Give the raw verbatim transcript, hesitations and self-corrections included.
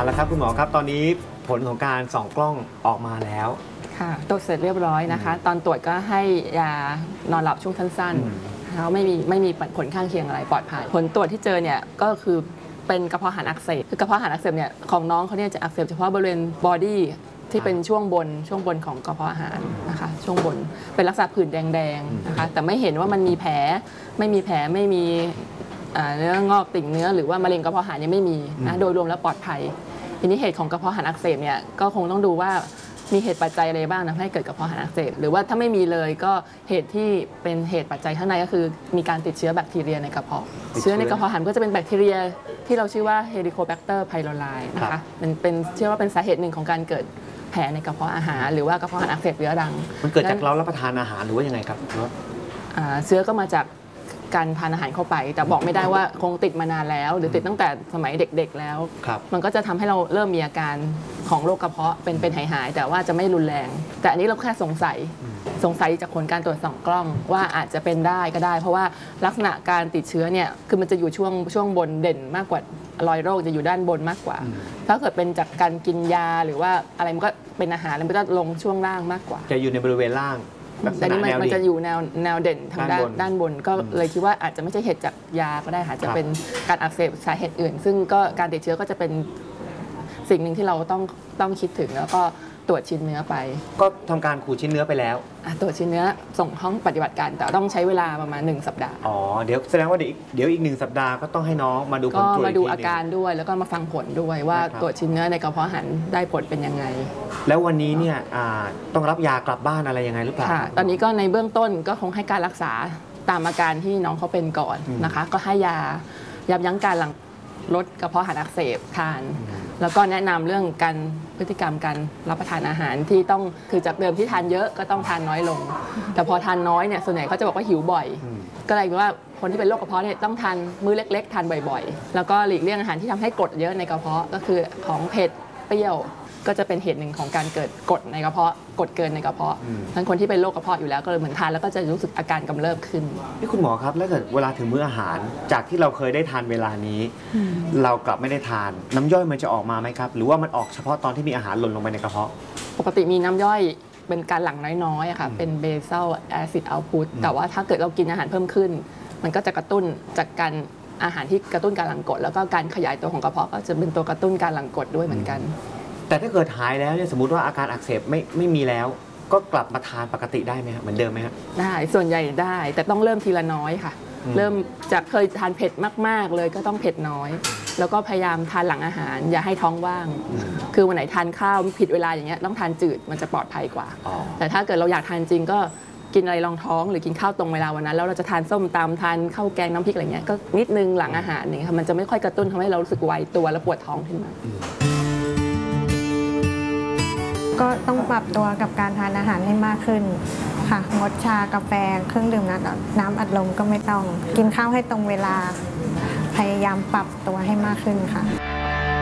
ละครับคุณหมอครับตอนนี้ผลของการส่องกล้องออกมาแล้วค่ะตรวจเสร็จเรียบร้อยนะคะตอนตรวจก็ให้ยานอนหลับช่วงสั้นๆแล้วไม่มีไม่มีผลข้างเคียงอะไรปลอดภัยผลตรวจที่เจอเนี่ยก็คือเป็นกระเพาะอาหารอักเสบคือกระเพาะอาหารอักเสบเนี่ยของน้องเขาเนี่ยจะอักเสบเฉพาะบริเวณบอดี้ที่เป็นช่วงบนช่วงบนของกระเพาะอาหารนะคะช่วงบนเป็นลักษณะผื่นแดงๆนะคะแต่ไม่เห็นว่ามันมีแผลไม่มีแผลไม่มีเนื้องอกติ่งเนื้อหรือว่ามะเร็งกระเพาะอาหารยังไม่มีนะโดยรวมแล้วปลอดภัยทีนี้เหตุของกระเพาะอาหารอักเสบเนี่ยก็คงต้องดูว่ามีเหตุปัจจัยอะไรบ้างนะให้เกิดกระเพาะอาหารอักเสบหรือว่าถ้าไม่มีเลยก็เหตุที่เป็นเหตุปัจจัยข้างในก็คือมีการติดเชื้อแบคทีเรียในกระเพาะเชื้อในกระเพาะอาหารก็จะเป็นแบคทีเรียที่เราชื่อว่า Helicobacter pylori นะคะเป็นเป็นเชื่อว่าเป็นสาเหตุหนึ่งของการเกิดแผลในกระเพาะอาหารหรือว่ากระเพาะอาหารอักเสบเรื้อรังมันเกิดจากเรารับประทานอาหารหรือว่ายังไงครับเชื้อก็มาจากการทานอาหารเข้าไปแต่บอกไม่ได้ว่าคงติดมานานแล้วหรือติดตั้งแต่สมัยเด็กๆแล้วมันก็จะทำให้เราเริ่มมีอาการของโรคกระเพาะเป็นเป็นหายๆแต่ว่าจะไม่รุนแรงแต่อันนี้เราแค่สงสัยสงสัยจากผลการตรวจส่องกล้องว่าอาจจะเป็นได้ก็ได้เพราะว่าลักษณะการติดเชื้อเนี่ยคือมันจะอยู่ช่วงช่วงบนเด่นมากกว่ารอยโรคจะอยู่ด้านบนมากกว่าถ้าเกิดเป็นจากการกินยาหรือว่าอะไรมันก็เป็นอาหารแล้วมันก็ลงช่วงล่างมากกว่าจะอยู่ในบริเวณล่างแต่นี่มันจะอยู่แนวแนวเด่นทางด้านด้านบนก็เลยคิดว่าอาจจะไม่ใช่เหตุจากยาก็ได้ค่ะจะเป็นการอักเสบสาเหตุอื่นซึ่งก็การติดเชื้อก็จะเป็นสิ่งหนึ่งที่เราต้องต้องคิดถึงแล้วก็ตรวจชิ้นเนื้อไปก็ทำการขูดชิ้นเนื้อไปแล้วตรวจชิ้นเนื้อส่งห้องปฏิบัติการแต่ต้องใช้เวลาประมาณหนึ่งสัปดาห์อ๋อเดี๋ยวแสดงว่าเดี๋ยวเดี๋ยวอีกหนึ่งสัปดาห์ก็ต้องให้น้องมาดูผลตรวจก็มาดูอาการด้วยแล้วก็มาฟังผลด้วยว่าตรวจชิ้นเนื้อในกระเพาะอาหารได้ผลเป็นยังไงแล้ววันนี้เนี่ยต้องรับยากลับบ้านอะไรยังไงหรือเปล่าค่ะตอนนี้ก็ในเบื้องต้นก็คงให้การรักษาตามอาการที่น้องเขาเป็นก่อนนะคะก็ให้ยายับยั้งการหลั่งลดกระเพาะอาหารอักเสบทานแล้วก็แนะนำเรื่องการพฤติกรรมการรับประทานอาหารที่ต้องคือจากเดิมที่ทานเยอะก็ต้องทานน้อยลงแต่พอทานน้อยเนี่ยส่วนใหญ่เขาจะบอกว่าหิวบ่อยก็เลยว่าคนที่เป็นโรคกระเพาะเนี่ยต้องทานมื้อเล็กๆทานบ่อยๆแล้วก็หลีกเลี่ยงอาหารที่ทำให้กรดเยอะในกระเพาะก็คือของเผ็ดเปรี้ยวก็จะเป็นเหตุหนึ่งของการเกิดกรดในกระเพาะกรดเกินในกระเพาะทั้งคนที่เป็นโรคกระเพาะอยู่แล้วก็เลยเหมือนทานแล้วก็จะรู้สึกอาการกำเริบขึ้นนี่คุณหมอครับแล้วเกิดเวลาถึงมื้ออาหารจากที่เราเคยได้ทานเวลานี้เรากลับไม่ได้ทานน้ำย่อยมันจะออกมาไหมครับหรือว่ามันออกเฉพาะตอนที่มีอาหารหล่นลงไปในกระเพาะปกติมีน้ำย่อยเป็นการหลั่งน้อยๆค่ะเป็น basal acid output แต่ว่าถ้าเกิดเรากินอาหารเพิ่มขึ้นมันก็จะกระตุ้นจากการอาหารที่กระตุ้นการหลั่งกรดแล้วก็การขยายตัวของกระเพาะก็จะเป็นตัวกระตุ้นการหลั่งกรดด้วยเหมือนกันแต่ถ้าเกิดหายแล้วเนี่ยสมมติว่าอาการอักเสบไม่ไม่มีแล้วก็กลับมาทานปกติได้ไหมครับเหมือนเดิมไหมครับได้ส่วนใหญ่ได้แต่ต้องเริ่มทีละน้อยค่ะเริ่มจากเคยทานเผ็ดมากๆเลยก็ต้องเผ็ดน้อยแล้วก็พยายามทานหลังอาหารอย่าให้ท้องว่างคือวันไหนทานข้าวผิดเวลาอย่างเงี้ยต้องทานจืดมันจะปลอดภัยกว่าแต่ถ้าเกิดเราอยากทานจริงก็กินอะไรรองท้องหรือกินข้าวตรงเวลาวันนั้นแล้วเราจะทานส้มตำทานข้าวแกงน้ำพริกอะไรเงี้ยก็นิดนึงหลังอาหารอย่างเงี้ยมันจะไม่ค่อยกระตุ้นทำให้เรารู้สึกไวตัวและปวดท้องขึ้นมาก็ต้องปรับตัวกับการทานอาหารให้มากขึ้นค่ะงดชากาแฟเครื่องดื่มน้ำอัดลมก็ไม่ต้องกินข้าวให้ตรงเวลาพยายามปรับตัวให้มากขึ้นค่ะ